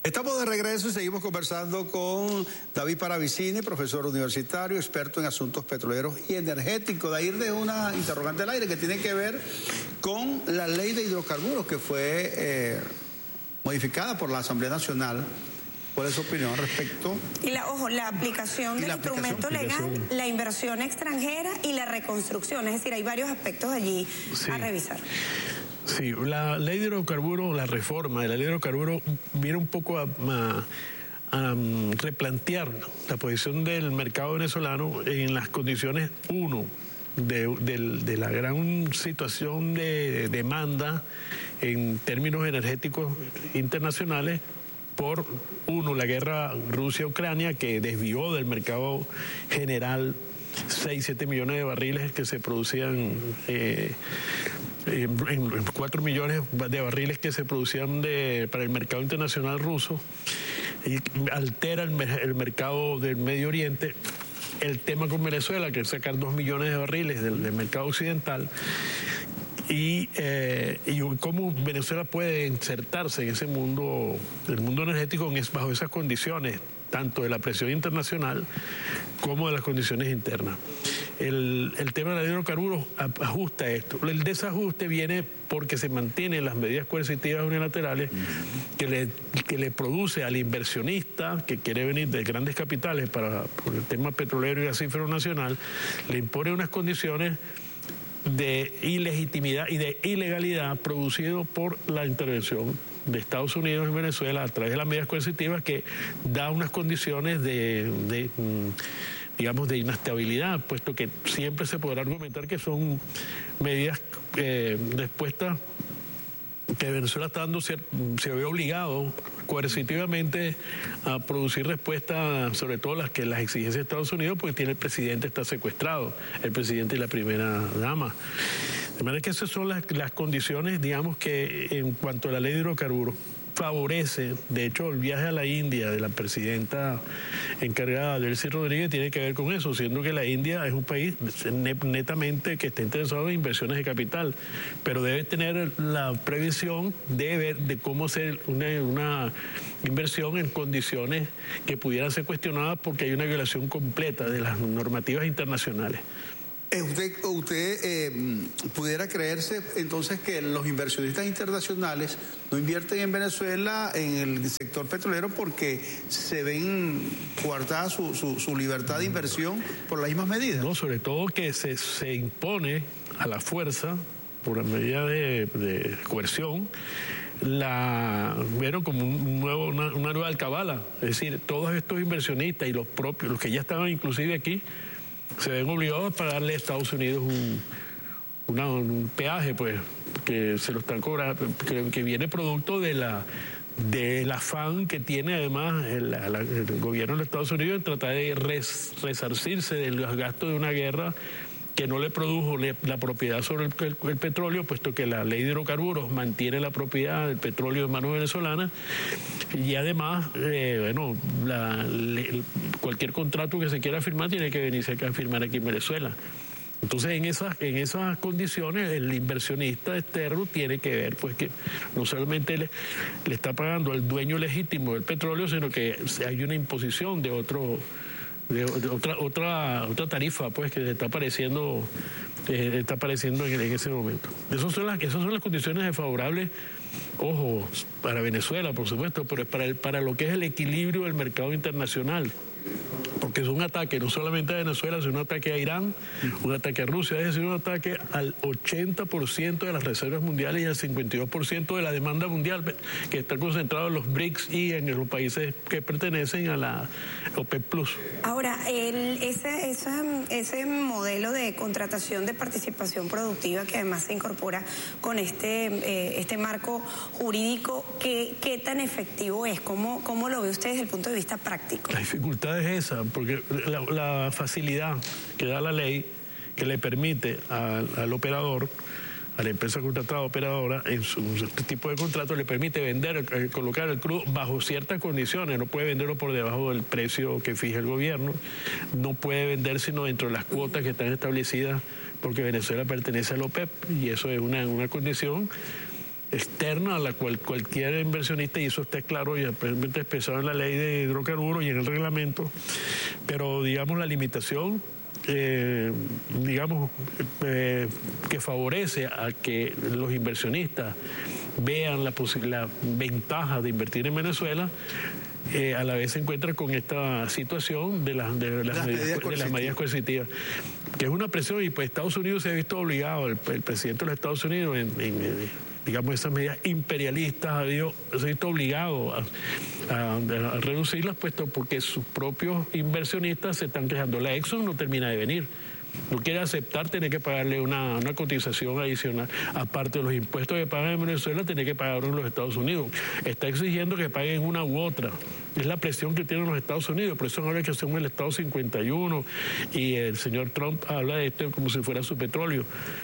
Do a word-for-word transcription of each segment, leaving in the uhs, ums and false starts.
Estamos de regreso y seguimos conversando con David Paravicini, profesor universitario, experto en asuntos petroleros y energéticos. De ahí de una interrogante al aire que tiene que ver con la ley de hidrocarburos que fue eh, modificada por la Asamblea Nacional. ¿Cuál es su opinión al respecto? Y la, ojo, la aplicación del instrumento legal, la inversión extranjera y la reconstrucción. Es decir, hay varios aspectos allí sí. a revisar. Sí, la ley de hidrocarburos, la reforma de la ley de hidrocarburos viene un poco a, a, a replantear la posición del mercado venezolano en las condiciones, uno, de, de, de la gran situación de demanda en términos energéticos internacionales, por, uno, la guerra Rusia-Ucrania, que desvió del mercado general seis, siete millones de barriles que se producían, eh, en, en cuatro millones de barriles que se producían de, para el mercado internacional ruso, y altera el, el mercado del Medio Oriente. El tema con Venezuela, que es sacar dos millones de barriles del, del mercado occidental, y, eh, y cómo Venezuela puede insertarse en ese mundo, el mundo energético, en, bajo esas condiciones, tanto de la presión internacional como de las condiciones internas. El, el tema de los hidrocarburos ajusta esto. El desajuste viene porque se mantienen las medidas coercitivas unilaterales que le, que le produce al inversionista que quiere venir de grandes capitales para por el tema petrolero y gasífero nacional, le impone unas condiciones de ilegitimidad y de ilegalidad producido por la intervención de Estados Unidos en Venezuela a través de las medidas coercitivas, que da unas condiciones de, de digamos, de inestabilidad, puesto que siempre se podrá argumentar que son medidas eh, dispuestas que Venezuela está dando, se, se ve obligado coercitivamente a producir respuestas, sobre todo las que las exigencias de Estados Unidos, porque tiene el presidente, está secuestrado, el presidente y la primera dama. De manera que esas son las, las condiciones, digamos, que en cuanto a la ley de hidrocarburos favorece. De hecho, el viaje a la India de la presidenta encargada, Delcy Rodríguez, tiene que ver con eso, siendo que la India es un país netamente que está interesado en inversiones de capital, pero debe tener la previsión de ver de cómo hacer una, una inversión en condiciones que pudieran ser cuestionadas porque hay una violación completa de las normativas internacionales. ¿Usted, usted eh, pudiera creerse entonces que los inversionistas internacionales no invierten en Venezuela en el sector petrolero porque se ven coartada su, su, su libertad de inversión por las mismas medidas? No, sobre todo que se, se impone a la fuerza, por la medida de, de coerción, la vieron como un nuevo, una, una nueva alcabala. Es decir, todos estos inversionistas y los propios, los que ya estaban inclusive aquí, se ven obligados a pagarle a Estados Unidos un, una, un peaje, pues, que se lo están cobrando, que, que viene producto de la del afán que tiene además el, la, el gobierno de Estados Unidos en tratar de res, resarcirse de los gastos de una guerra que no le produjo le, la propiedad sobre el, el, el petróleo, puesto que la ley de hidrocarburos mantiene la propiedad del petróleo en manos venezolanas, y además, eh, bueno, la, le, cualquier contrato que se quiera firmar tiene que venirse a firmar aquí en Venezuela. Entonces, en esas, en esas condiciones, el inversionista externo tiene que ver, pues, que no solamente le, le está pagando al dueño legítimo del petróleo, sino que hay una imposición de otro... De, de otra otra otra tarifa, pues, que está apareciendo eh, está apareciendo en, en ese momento. Esas son las esas son las condiciones desfavorables, ojo, para Venezuela, por supuesto, pero es para el, para lo que es el equilibrio del mercado internacional, porque es un ataque no solamente a Venezuela, sino un ataque a Irán, un ataque a Rusia, es decir, un ataque al ochenta por ciento de las reservas mundiales y al cincuenta y dos por ciento de la demanda mundial, que está concentrado en los BRICS y en los países que pertenecen a la OPEP Plus. Ahora, el, ese, ese, ese modelo de contratación de participación productiva que además se incorpora con este, eh, este marco jurídico, ¿qué, qué tan efectivo es? ¿Cómo, ¿Cómo lo ve usted desde el punto de vista práctico? La dificultad es esa, porque la, la facilidad que da la ley, que le permite al, al operador, a la empresa contratada operadora, en su este tipo de contrato, le permite vender, eh, colocar el crudo bajo ciertas condiciones. No puede venderlo por debajo del precio que fija el gobierno, no puede vender sino dentro de las cuotas que están establecidas, porque Venezuela pertenece al OPEP, y eso es una, una condición externa a la cual cualquier inversionista, y eso está claro y realmente expresado en la ley de hidrocarburos y en el reglamento, pero digamos la limitación eh, digamos eh, que favorece a que los inversionistas vean la, la ventaja de invertir en Venezuela, Eh, a la vez se encuentra con esta situación de, la, de, las, las, medidas, de las medidas coercitivas, que es una presión, y pues Estados Unidos se ha visto obligado, el, el presidente de los Estados Unidos, en, en, en digamos, esas medidas imperialistas, ha habido, se ha visto obligado a, a, a reducirlas, puesto porque sus propios inversionistas se están quejando. La Exxon no termina de venir. No quiere aceptar tener que pagarle una, una cotización adicional, aparte de los impuestos que pagan en Venezuela, tener que pagar en los Estados Unidos. Está exigiendo que paguen una u otra. Es la presión que tienen los Estados Unidos, por eso ahora que son el Estado cincuenta y uno y el señor Trump habla de esto como si fuera su petróleo.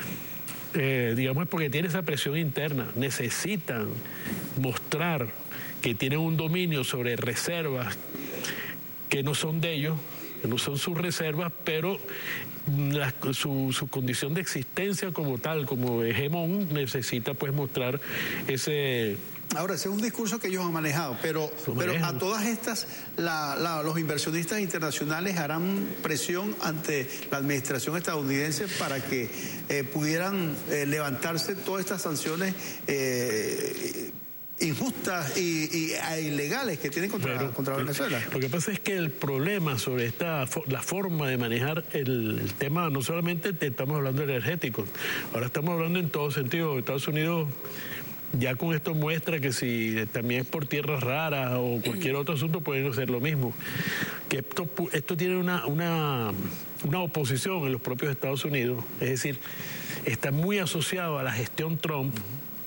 Eh, digamos, porque tiene esa presión interna. Necesitan mostrar que tienen un dominio sobre reservas que no son de ellos, que no son sus reservas, pero la, su, su condición de existencia como tal, como hegemón, necesita pues mostrar ese... Ahora, ese es un discurso que ellos han manejado, pero, pero a todas estas, la, la, los inversionistas internacionales harán presión ante la administración estadounidense para que eh, pudieran eh, levantarse todas estas sanciones eh, injustas y, y e ilegales que tienen contra, bueno, contra Venezuela. Lo que pasa es que el problema sobre esta la forma de manejar el, el tema, no solamente estamos hablando de energéticos, ahora estamos hablando en todo sentido. Estados Unidos ya con esto muestra que si también es por tierras raras o cualquier otro asunto pueden hacer lo mismo. Que esto, esto tiene una, una, una oposición en los propios Estados Unidos, es decir, está muy asociado a la gestión Trump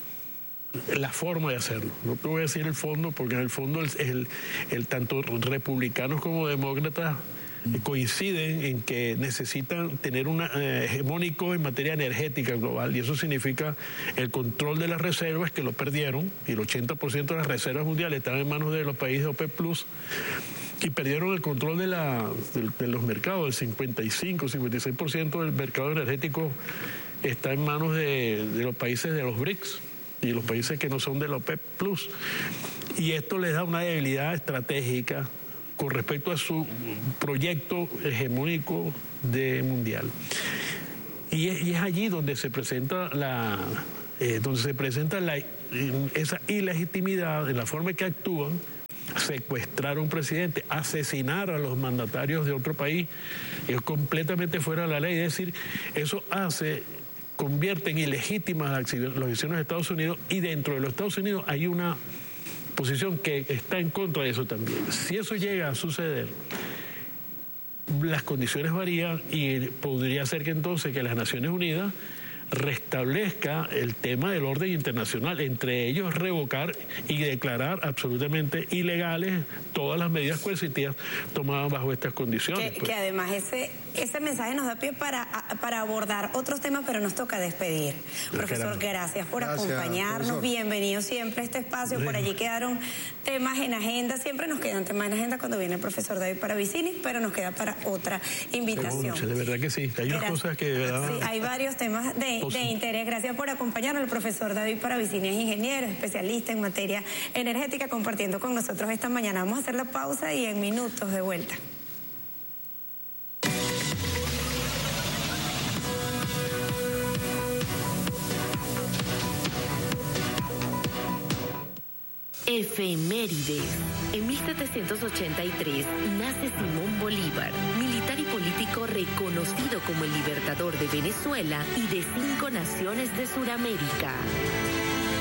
la forma de hacerlo. No te voy a decir el fondo, porque en el fondo el, el, el tanto republicanos como demócratas coinciden en que necesitan tener un eh, hegemónico en materia energética global, y eso significa el control de las reservas, que lo perdieron, y el ochenta por ciento de las reservas mundiales están en manos de los países de OPEC plus, y perdieron el control de, la, de, de los mercados. El cincuenta y cinco, cincuenta y seis por ciento del mercado energético está en manos de, de los países de los BRICS y los países que no son de la OPEC plus, y esto les da una debilidad estratégica con respecto a su proyecto hegemónico de mundial. Y es, y es allí donde se presenta la eh, donde se presenta la, esa ilegitimidad en la forma en que actúan. Secuestrar a un presidente, asesinar a los mandatarios de otro país, es completamente fuera de la ley. Es decir, eso hace, convierte en ilegítimas las acciones de Estados Unidos, y dentro de los Estados Unidos hay una posición que está en contra de eso también. Si eso llega a suceder, las condiciones varían y podría ser que entonces que las Naciones Unidas restablezca el tema del orden internacional, entre ellos revocar y declarar absolutamente ilegales todas las medidas coercitivas tomadas bajo estas condiciones. Que, pues. que además ese ese mensaje nos da pie para, para abordar otros temas, pero nos toca despedir. Pero profesor, gracias por gracias, acompañarnos, profesor. Bienvenido siempre a este espacio. Por allí quedaron temas en agenda, siempre nos quedan temas en agenda cuando viene el profesor David Paravicini, pero nos queda para otra invitación. De verdad que sí, hay unas Gra cosas que... ¿verdad? Sí, hay varios temas de, de interés. Gracias por acompañarnos. El profesor David Paravicini es ingeniero, especialista en materia energética, compartiendo con nosotros esta mañana. Vamos a hacer la pausa y en minutos de vuelta. Efemérides. En mil setecientos ochenta y tres nace Simón Bolívar, militar y político reconocido como el libertador de Venezuela y de cinco naciones de Sudamérica.